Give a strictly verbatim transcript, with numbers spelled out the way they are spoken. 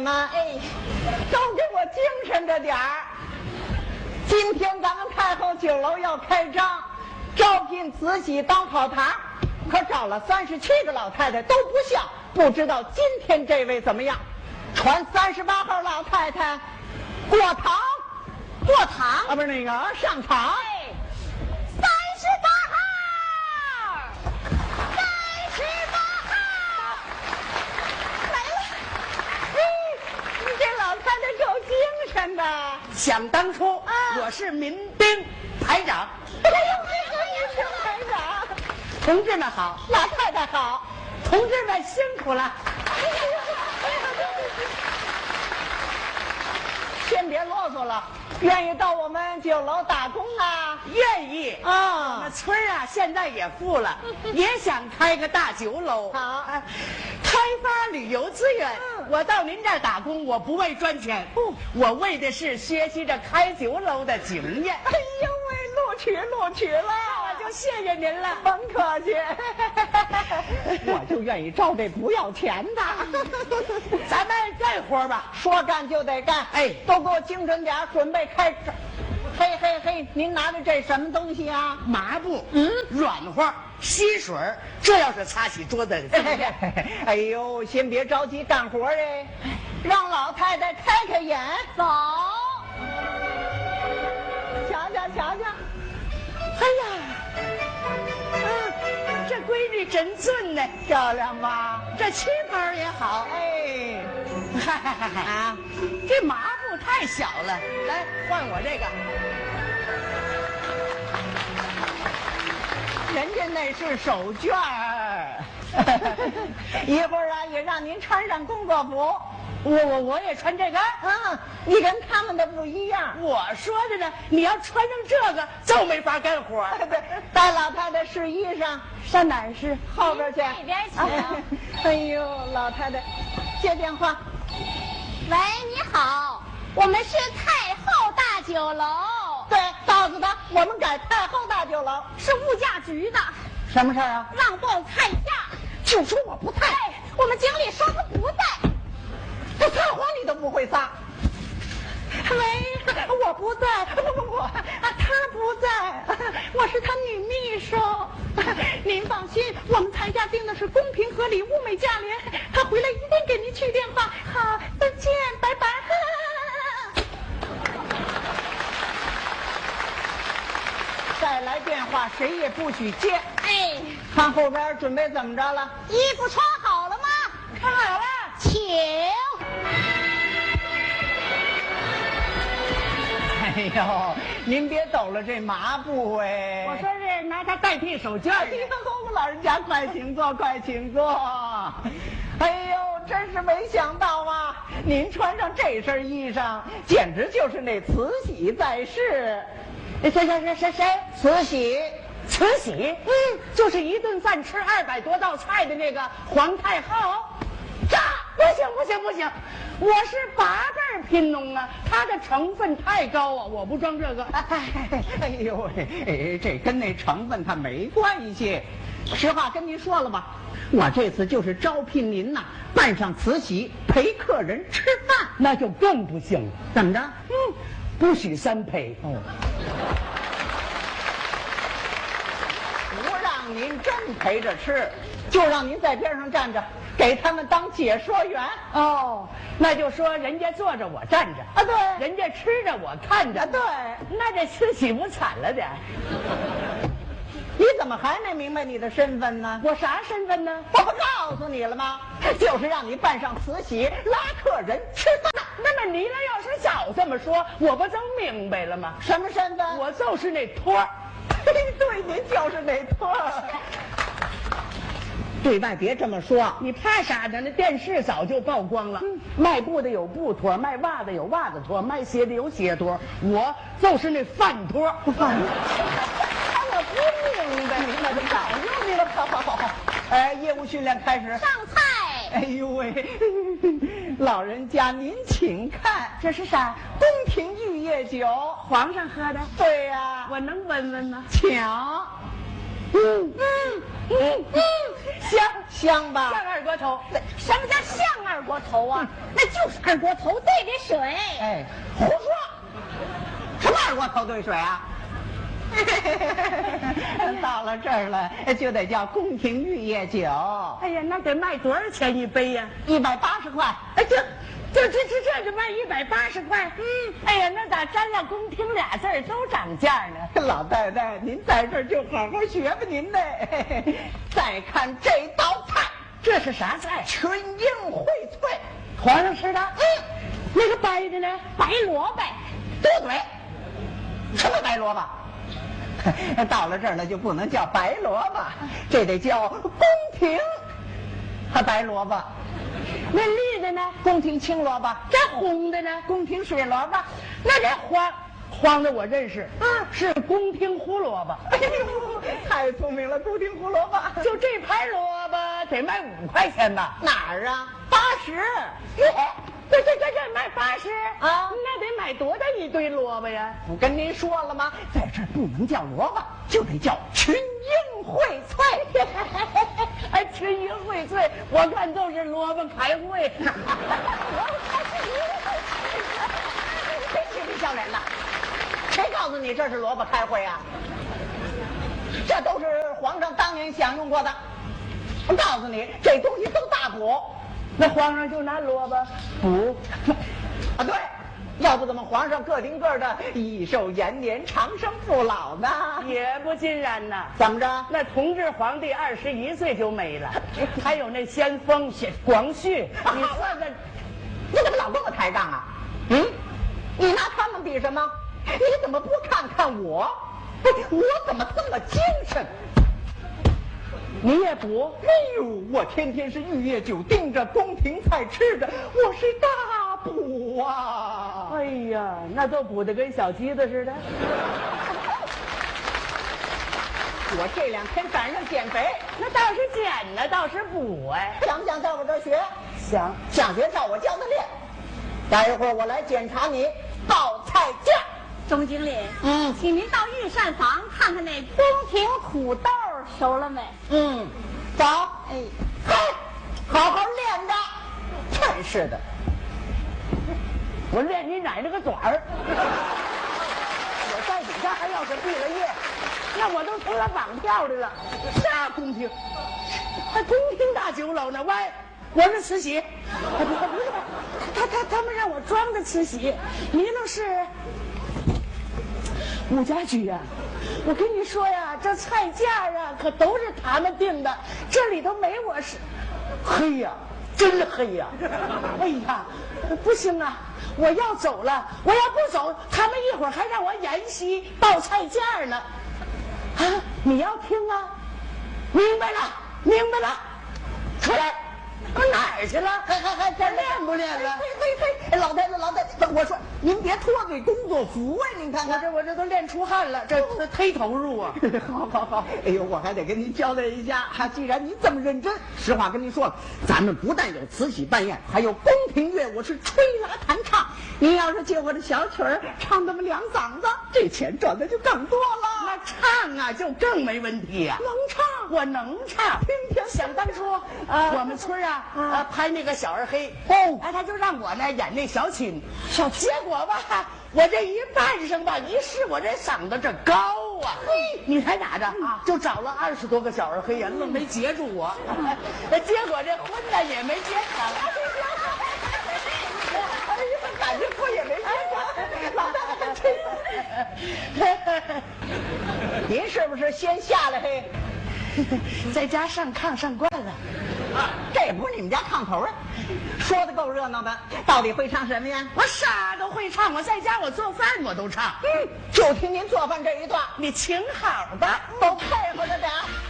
们，哎，都给我精神着点儿。今天咱们太后酒楼要开张，招聘慈禧当跑堂，可找了三十七个老太太都不像，不知道今天这位怎么样？传三十八号老太太过堂， 过堂啊，不是那个上场。 哎，三十八号，三十八号，来了。 哎，你这老太太够精神的。 想当初， 啊我是民兵排长。 哎呦，这个民兵排长， 同志们好， 老太太好。 同志们辛苦了。 先别啰嗦了，愿意到我们酒楼打工啊？ 愿意啊我们村儿啊，现在也富了，也想开个大酒楼。 好哎开发旅游资源。 嗯我到您这儿打工，我不为赚钱， 不我为的是学习着开酒楼的经验。 哎呦喂，录取录取了， 我就谢谢您了。 甭客气，我就愿意招这不要钱的。 咱们干活吧。 说干就得干， 哎都给我精神点儿，准备开始。嘿嘿嘿，您拿着这什么东西啊？ 麻布，嗯，软和，吸水儿，这要是擦起桌子， 哎呦，先别着急干活哎，让老太太开开眼， 走， 瞧瞧瞧瞧。 哎呀，啊，这闺女真俊呢， 漂亮吧？ 这旗袍也好。 哎， 嗨嗨嗨嗨啊， 这麻布太小了，来换我这个。 人家那是手绢儿，一会儿啊也让您穿上工作服。 我我我也穿这个。 嗯，你跟他们的不一样。 我说着呢，你要穿上这个就没法干活。 对，带老太太试衣裳，上哪儿试？后边去。 那边请。 哎呦，老太太，接电话。 喂，你好，我们是太后大酒楼， 对，告诉他我们改太后大酒楼。 是物价局的， 什么事儿啊？ 让报菜价。 就说我不在， 哎，我们经理说他不在。 这撒谎你都不会撒。喂，我不在，不不不，啊，他不在，我是他女秘书。您放心，我们菜价定的是公平合理、物美价廉，他回来一定给您去电话。好，再见，拜拜。再来电话，谁也不许接。 哎， 看后边准备怎么着了？ 衣服穿好了吗？ 看好了。 请。 哎呦，您别抖了这麻布哎！ 我说是拿它代替手绢。 哎呦，老人家快请坐，快请坐。哎呦，真是没想到啊！您穿上这身衣裳，简直就是那慈禧在世。 谁谁谁谁谁？ 慈禧， 慈禧，嗯，就是一顿饭吃二百多道菜的那个皇太后。这不行不行不行，我是八辈儿贫农啊，它的成分太高啊，我不装这个。 哎哎呦喂，哎，这跟那成分它没关系。实话跟您说了吧，我这次就是招聘您呐，扮上慈禧陪客人吃饭， 那就更不行了。 怎么着？ 嗯，不许三陪。 哦，不让您真陪着吃，就让您在边上站着，给他们当解说员。 哦，那就说人家坐着我站着啊，对， 人家吃着我看着。 啊，对， 那这慈禧不惨了点？ 你怎么还没明白你的身份呢？ 我啥身份呢？ 我不告诉你了吗？就是让你扮上慈禧拉客人吃饭。 那么你俩要是早这么说，我不就明白了吗？ 什么身份？ 我就是那托儿。 对，您就是那托儿。对外别这么说， 你怕啥呢？那电视早就曝光了。嗯、卖布的有布托，卖袜子有袜子托，卖鞋的有鞋托，我就是那饭托。 饭托。我不明白，明白就告诉你了。好好好好，哎，业务训练开始。 上菜。 哎呦喂，老人家您请看， 这是啥？ 宫廷玉液酒， 皇上喝的。 对呀、啊， 我能闻闻吗？ 请。 嗯嗯嗯嗯，香香吧？ 像二锅头。 什么叫像二锅头啊？那就是二锅头兑的水。 哎，胡说！什么二锅头兑水啊？到了这儿了，就得叫宫廷玉液酒。 哎呀，那得卖多少钱一杯呀？ 一百八十块。 哎，这这这这这就卖一百八十块。嗯，哎呀，那咋沾了宫廷俩字儿都涨价呢？ 老太太，您在这儿就好好学吧您的。再看这道菜， 这是啥菜？ 群英荟萃， 皇上吃的。嗯，那个白的呢？ 白萝卜。 多嘴。什么白萝卜？到了这儿了就不能叫白萝卜，这得叫宫廷白萝卜。 那绿的呢？ 宫廷青萝卜。 这红的呢？ 宫廷水萝卜。 那这黄黄的我认识，嗯，是宫廷胡萝卜。 哎呦，太聪明了，宫廷胡萝卜。 就这盘萝卜得卖五块钱吧？ 哪儿啊？八十。 这这这这卖八十啊？ 那得买多大一堆萝卜呀？ 不跟您说了吗？在这儿不能叫萝卜，就得叫群英荟萃。 哎，群英荟萃，我看都是萝卜开会。 谁气你笑脸的？谁告诉你这是萝卜开会啊？这都是皇上当年享用过的。我告诉你，这东西都大补。 那皇上就拿萝卜补啊？对，要不怎么皇上个顶个的益寿延年、长生不老呢？ 也不尽然呐。 怎么着？ 那同治皇帝二十一岁就没了，还有那先锋广旭，你算算， 你怎么老跟我抬杠啊？嗯，你拿他们比什么？你怎么不看看我？我怎么这么精神？ 你也补？ 哎呦，我天天是玉液酒盯着，宫廷菜吃着，我是大补啊！ 哎呀，那都补得跟小鸡子似的。 我这两天赶上减肥， 那倒是减呢，倒是补哎。 想不想在我这儿学？ 想。 想学照我教的练。待一会儿我来检查你报菜价。 钟经理， 嗯， 请您到御膳房看看那宫廷土豆熟了没？ 嗯，走。 哎， 嘿，好好练着。真是的， 我练你奶奶个短儿！我在你这儿要是毕了业，那我都成了绑票的了。啥宫廷？还宫廷大酒楼呢？喂，我是慈禧。不不不是，他他他们让我装着慈禧，你那是。武家驹呀、啊，我跟你说呀，这菜价啊可都是他们定的，这里头没我是。黑呀，真黑呀！哎呀，不行啊，我要走了，我要不走，他们一会儿还让我沿袭报菜价呢。啊，你要听啊？明白了，明白了，出来。我哪儿去了？ 还还还这练不练了？ 嘿嘿嘿，老太太老太太，我说您别脱这工作服啊！您看看， 我这我这都练出汗了，这这忒投入啊！ 好好好，哎呦，我还得跟您交代一下，哈，既然您这么认真，实话跟您说了，咱们不但有慈禧办宴，还有宫廷乐，我是吹拉弹唱。您要是借我这小曲儿唱那么两嗓子，这钱赚的就更多了。 那唱啊，就更没问题呀、啊。 能唱， 我能唱。 听听， 想当初啊，我们村啊啊拍那个小二黑哦， 哎，他就让我呢演那小青，小结果吧，我这一扮上吧，一试我这嗓子这高啊，嘿，你猜咋着啊？就找了二十多个小二黑人，愣没截住我，结果这婚呢也没结成。 哎呀，感情婚也没结成，老大爷真。您是不是先下来嘿？ 在家上炕上惯了。 这不是你们家炕头啊？说的够热闹的，到底会唱什么呀？ 我啥都会唱，我在家我做饭我都唱。 嗯，就听您做饭这一段， 你请好吧， 都配合着点。